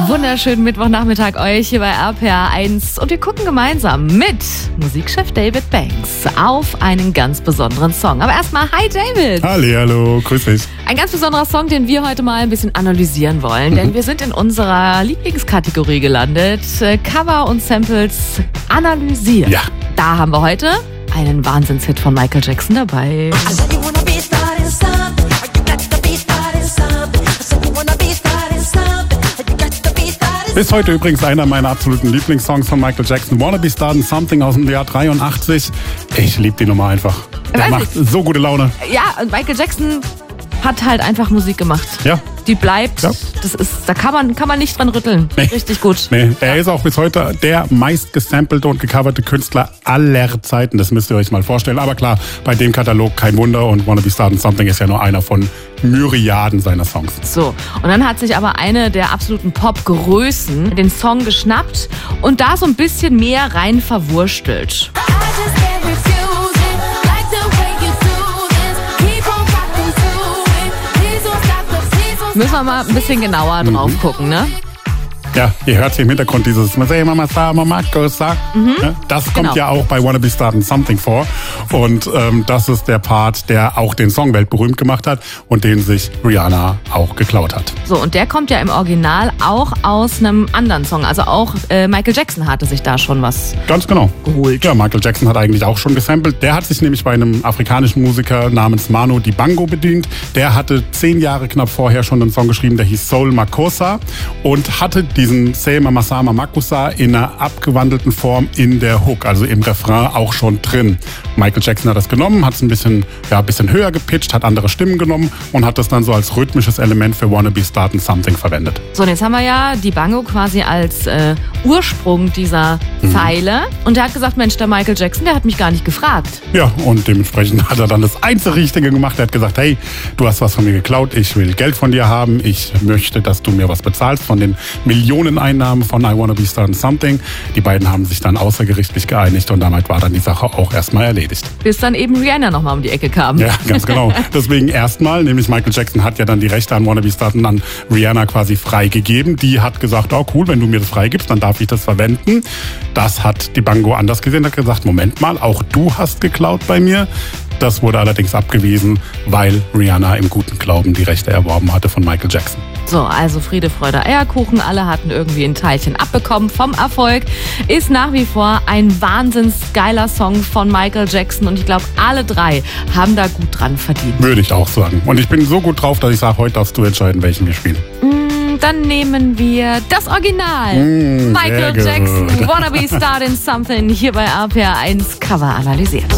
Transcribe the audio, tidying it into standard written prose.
Wunderschönen Mittwochnachmittag euch hier bei RPR 1 und wir gucken gemeinsam mit Musikchef David Banks auf einen ganz besonderen Song. Aber erstmal, hi David! Hallo, grüß dich. Ein ganz besonderer Song, den wir heute mal ein bisschen analysieren wollen, denn wir sind in unserer Lieblingskategorie gelandet, Cover und Samples analysiert. Ja. Da haben wir heute einen Wahnsinnshit von Michael Jackson dabei. Bis heute übrigens einer meiner absoluten Lieblingssongs von Michael Jackson. Wanna Be Startin' Something aus dem Jahr 83. Ich liebe die Nummer einfach. Der macht so gute Laune. Ja, und Michael Jackson hat halt einfach Musik gemacht. Ja. Die bleibt, Ja. Da kann man nicht dran rütteln. Nee. Richtig gut. Nee, er ist auch bis heute der meist gesampelte und gecoverte Künstler aller Zeiten. Das müsst ihr euch mal vorstellen. Aber klar, bei dem Katalog kein Wunder. Und Wanna Be Startin' Something ist ja nur einer von Myriaden seiner Songs. So, und dann hat sich aber eine der absoluten Pop-Größen den Song geschnappt und da so ein bisschen mehr rein verwurstelt. Müssen wir mal ein bisschen genauer drauf gucken, ne? Ja, ihr hört hier im Hintergrund dieses das kommt ja auch bei Wanna Be Startin' Something vor. Und das ist der Part, der auch den Song weltberühmt gemacht hat und den sich Rihanna auch geklaut hat. So, und der kommt ja im Original auch aus einem anderen Song. Also auch Michael Jackson hatte sich da schon was Ganz genau geholt. Ja, Michael Jackson hat eigentlich auch schon gesampelt. Der hat sich nämlich bei einem afrikanischen Musiker namens Manu Dibango bedient. Der hatte 10 Jahre knapp vorher schon einen Song geschrieben, der hieß Soul Makossa und hatte diesen Sema Masama Makusa in einer abgewandelten Form in der Hook, also im Refrain auch schon drin. Michael Jackson hat das genommen, hat es ein bisschen höher gepitcht, hat andere Stimmen genommen und hat das dann so als rhythmisches Element für Wanna Be Startin' Something verwendet. So, und jetzt haben wir ja Dibango quasi als Ursprung dieser Zeile. Und der hat gesagt, Mensch, der Michael Jackson, der hat mich gar nicht gefragt. Ja, und dementsprechend hat er dann das einzig Richtige gemacht. Er hat gesagt, hey, du hast was von mir geklaut, ich will Geld von dir haben, ich möchte, dass du mir was bezahlst von den Millioneneinnahmen von I Wanna Be Startin' Something. Die beiden haben sich dann außergerichtlich geeinigt und damit war dann die Sache auch erstmal erledigt. Bis dann eben Rihanna nochmal um die Ecke kam. Ja, ganz genau. Deswegen erstmal, nämlich Michael Jackson hat ja dann die Rechte an Wanna Be Startin' an Rihanna quasi freigegeben. Die hat gesagt, oh cool, wenn du mir das freigibst, dann darf ich das verwenden. Das hat Dibango anders gesehen, hat gesagt, Moment mal, auch du hast geklaut bei mir. Das wurde allerdings abgewiesen, weil Rihanna im guten Glauben die Rechte erworben hatte von Michael Jackson. So, also Friede, Freude, Eierkuchen. Alle hatten irgendwie ein Teilchen abbekommen vom Erfolg. Ist nach wie vor ein wahnsinns geiler Song von Michael Jackson. Und ich glaube, alle drei haben da gut dran verdient. Würde ich auch sagen. Und ich bin so gut drauf, dass ich sage, heute darfst du entscheiden, welchen wir spielen. Dann nehmen wir das Original. Michael Jackson, Wanna Be Startin' Something, hier bei RPR 1 Cover analysiert.